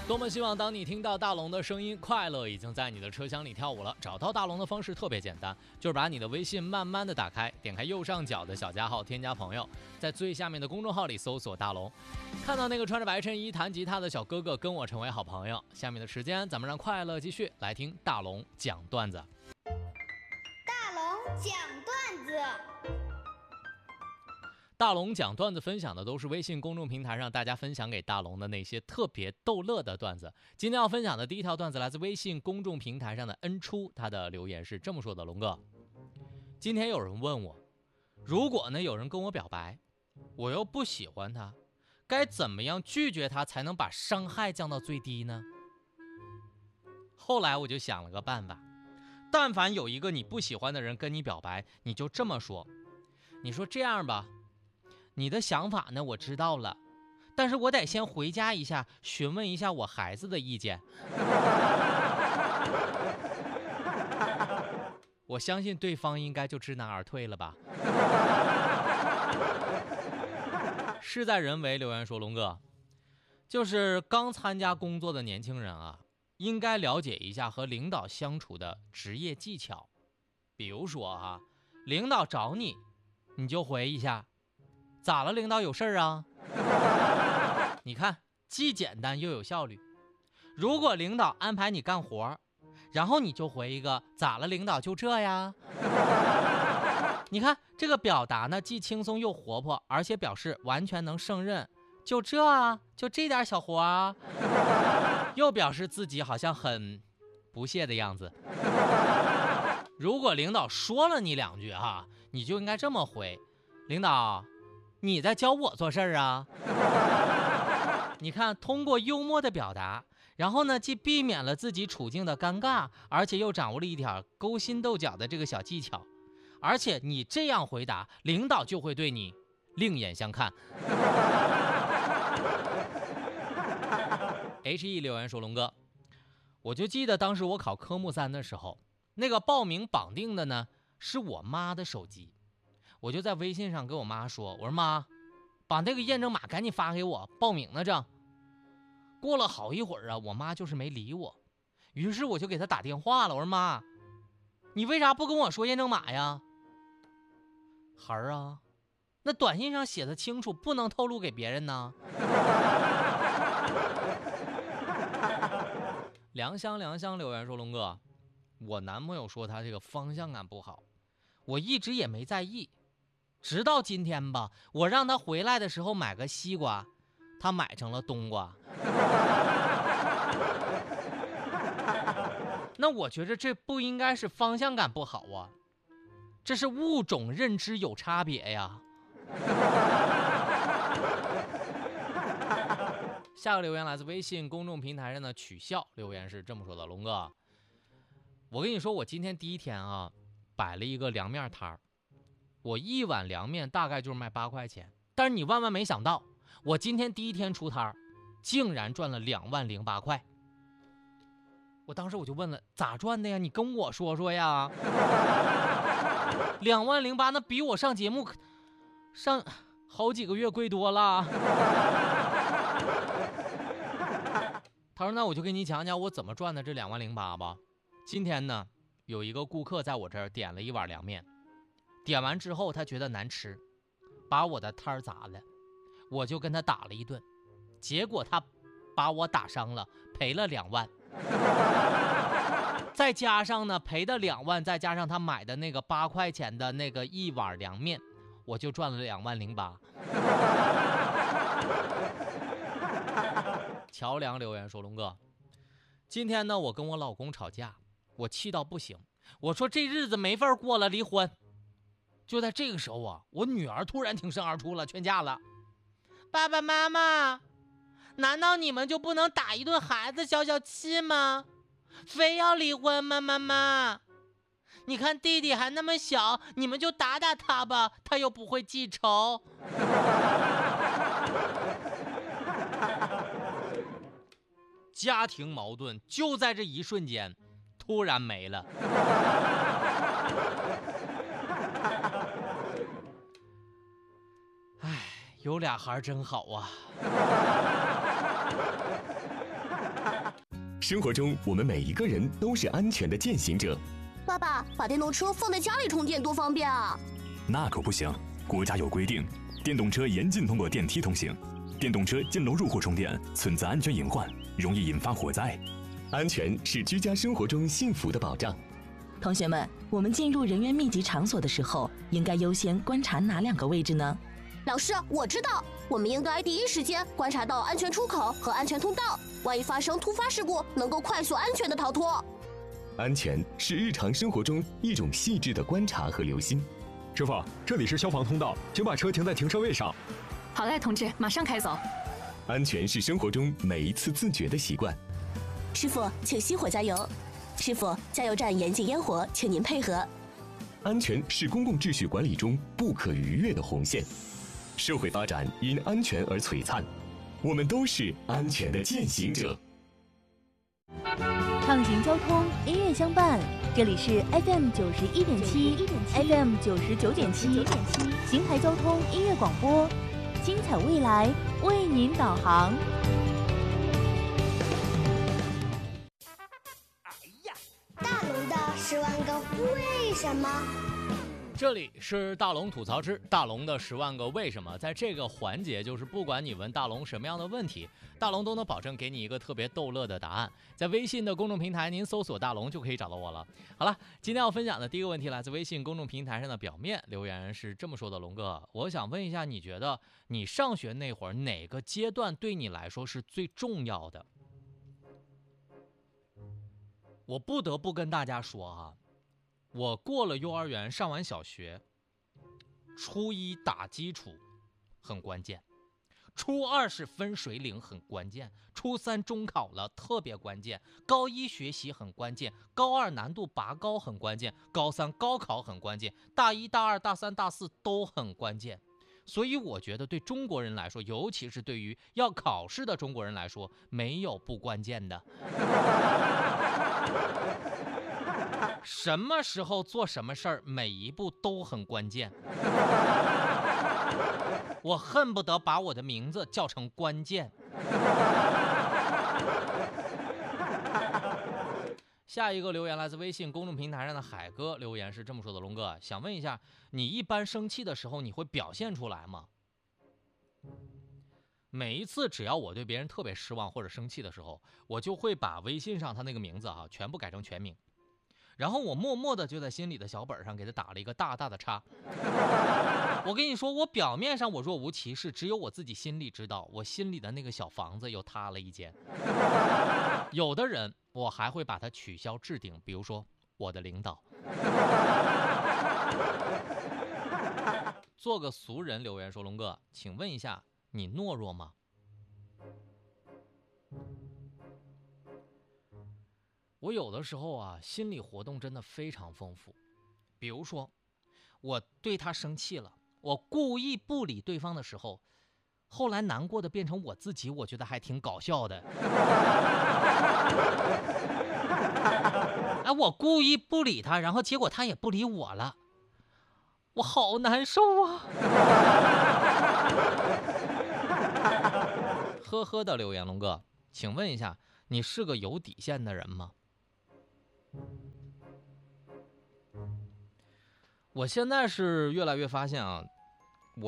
多么希望当你听到大龙的声音，快乐已经在你的车厢里跳舞了。找到大龙的方式特别简单，就是把你的微信慢慢的打开，点开右上角的小加号，添加朋友，在最下面的公众号里搜索大龙，看到那个穿着白衬衣弹吉他的小哥哥，跟我成为好朋友。下面的时间咱们让快乐继续来听大龙讲段子。 大龙讲段子。 大龙讲段子分享的都是微信公众平台上大家分享给大龙的那些特别逗乐的段子。今天要分享的第一条段子来自微信公众平台上的恩初，他的留言是这么说的：龙哥，今天有人问我，如果呢有人跟我表白，我又不喜欢他，该怎么样拒绝他才能把伤害降到最低呢？后来我就想了个办法，但凡有一个你不喜欢的人跟你表白，你就这么说，你说这样吧，你的想法呢我知道了，但是我得先回家一下，询问一下我孩子的意见。我相信对方应该就知难而退了吧。事在人为留言说，龙哥，就是刚参加工作的年轻人啊，应该了解一下和领导相处的职业技巧。比如说啊，领导找你，你就回一下，咋了领导有事儿啊？你看既简单又有效率。如果领导安排你干活，然后你就回一个咋了领导就这呀？你看这个表达呢，既轻松又活泼，而且表示完全能胜任，就这啊，就这点小活啊，又表示自己好像很不屑的样子。如果领导说了你两句哈，你就应该这么回，领导你在教我做事儿啊？你看通过幽默的表达，然后呢既避免了自己处境的尴尬，而且又掌握了一点勾心斗角的这个小技巧，而且你这样回答，领导就会对你另眼相看。HE 留言说，龙哥，我就记得当时我考科目3的时候，那个报名绑定的呢是我妈的手机，我就在微信上跟我妈说，我说妈，把那个验证码赶紧发给我，报名呢这。过了好一会儿啊，我妈就是没理我，于是我就给她打电话了，我说妈，你为啥不跟我说验证码呀？孩儿啊，那短信上写的清楚，不能透露给别人呢。良香留言说，龙哥，我男朋友说他这个方向感不好，我一直也没在意，直到今天吧，我让他回来的时候买个西瓜，他买成了冬瓜。那我觉得这不应该是方向感不好啊，这是物种认知有差别呀。下个留言来自微信公众平台上的取笑，留言是这么说的：龙哥，我跟你说，我今天第一天啊，摆了一个凉面摊儿，我一碗凉面大概就是卖8块钱，但是你万万没想到，我今天第一天出摊儿，竟然赚了2.08万块。我当时我就问了，咋赚的呀？你跟我说说呀。2.08万，那比我上节目上好几个月贵多了。他说那我就给你讲讲我怎么赚的这2.08万吧。今天呢，有一个顾客在我这儿点了一碗凉面，点完之后他觉得难吃，把我的摊儿砸了，我就跟他打了一顿，结果他把我打伤了，赔了2万。再加上呢赔的2万，再加上他买的那个8块钱的那个一碗凉面，我就赚了2.08万。乔梁留言说，龙哥，今天呢我跟我老公吵架，我气到不行，我说这日子没法过了，离婚。就在这个时候啊，我女儿突然挺身而出了，劝架了。爸爸妈妈，难道你们就不能打一顿孩子消消气吗？非要离婚吗？妈妈，你看弟弟还那么小，你们就打打他吧，他又不会记仇。家庭矛盾就在这一瞬间突然没了。哎，有俩孩真好啊。 生活中，我们每一个人都是安全的践行者。 爸爸，把电动车放在家里充电多方便啊！ 那可不行，国家有规定，电动车严禁通过电梯通行，电动车进楼入户充电存在安全隐患，容易引发火灾。 安全是居家生活中幸福的保障。 同学们，我们进入人员密集场所的时候，应该优先观察哪2个位置呢？ 老师，我知道，我们应该第一时间观察到安全出口和安全通道，万一发生突发事故，能够快速安全的逃脱。 安全是日常生活中一种细致的观察和留心。 师傅，这里是消防通道，请把车停在停车位上。 好嘞，同志，马上开走。 安全是生活中每一次自觉的习惯。 师傅，请熄火加油。师傅，加油站严禁烟火，请您配合。 安全是公共秩序管理中不可逾越的红线。社会发展因安全而璀璨，我们都是安全的践行者。 畅行交通，音乐相伴，这里是 FM 91.7 FM 99.7邢台交通音乐广播，精彩未来为您导航。 大龙的10万个为什么。 这里是大龙吐槽之大龙的10万个为什么。在这个环节，就是不管你问大龙什么样的问题，大龙都能保证给你一个特别逗乐的答案。在微信的公众平台，您搜索大龙就可以找到我了。好了，今天要分享的第一个问题来自微信公众平台上的表面留言是这么说的：龙哥，我想问一下，你觉得你上学那会儿哪个阶段对你来说是最重要的？我不得不跟大家说啊，我过了幼儿园，上完小学，初一打基础很关键，初2是分水岭很关键，初3中考了特别关键，高1学习很关键，高2难度拔高很关键，高3高考很关键，大1大2大3大4都很关键。所以我觉得对中国人来说，尤其是对于要考试的中国人来说，没有不关键的。什么时候做什么事儿，每一步都很关键。我恨不得把我的名字叫成关键。下一个留言来自微信公众平台上的海哥，留言是这么说的：龙哥，想问一下，你一般生气的时候你会表现出来吗？每一次只要我对别人特别失望或者生气的时候，我就会把微信上他那个名字全部改成全名，然后我默默的就在心里的小本上给他打了一个大大的叉。我跟你说，我表面上我若无其事，只有我自己心里知道，我心里的那个小房子又塌了一间。有的人我还会把他取消置顶，比如说我的领导。做个俗人留言说：龙哥，请问一下，你懦弱吗？我有的时候心理活动真的非常丰富。比如说，我对他生气了，我故意不理对方的时候，后来难过的变成我自己，我觉得还挺搞笑的。我故意不理他，然后结果他也不理我了，我好难受啊。呵呵的留言：龙哥，请问一下，你是个有底线的人吗？我现在是越来越发现